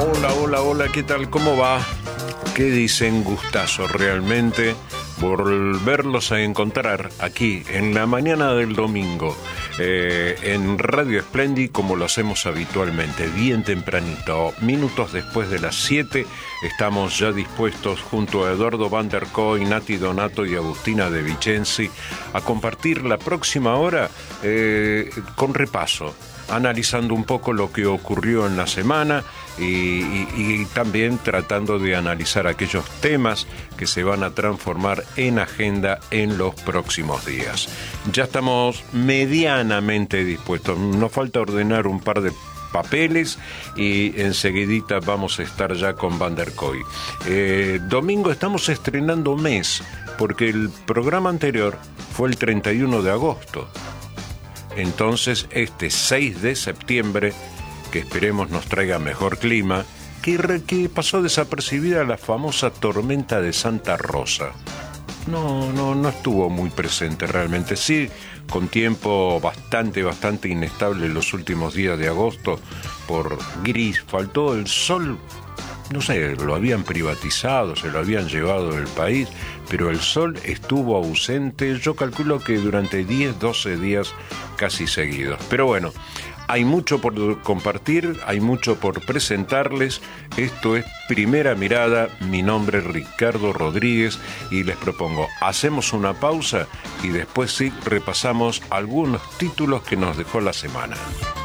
Hola, hola, hola, ¿qué tal? ¿Cómo va? ¿Qué dicen? Gustazo realmente volverlos a encontrar aquí en la mañana del domingo en Radio Esplendi, como lo hacemos habitualmente, bien tempranito, minutos después de las 7. Estamos ya dispuestos junto a Eduardo Van der Kooi, Nati Donato y Agustina De Vicenzi a compartir la próxima hora con repaso, analizando un poco lo que ocurrió en la semana y también tratando de analizar aquellos temas que se van a transformar en agenda en los próximos días. Ya estamos medianamente dispuestos, nos falta ordenar un par de papeles y enseguidita vamos a estar ya con Van der Kooi. Domingo estamos estrenando mes, porque el programa anterior fue el 31 de agosto. Entonces, este 6 de septiembre, que esperemos nos traiga mejor clima, que pasó desapercibida la famosa tormenta de Santa Rosa. No estuvo muy presente realmente. Sí, con tiempo bastante inestable en los últimos días de agosto, por gris, faltó el sol. No sé, lo habían privatizado, se lo habían llevado del país, pero el sol estuvo ausente, yo calculo que durante 10, 12 días casi seguidos. Pero bueno, hay mucho por compartir, hay mucho por presentarles. Esto es Primera Mirada, mi nombre es Ricardo Rodríguez y les propongo, hacemos una pausa y después sí repasamos algunos títulos que nos dejó la semana.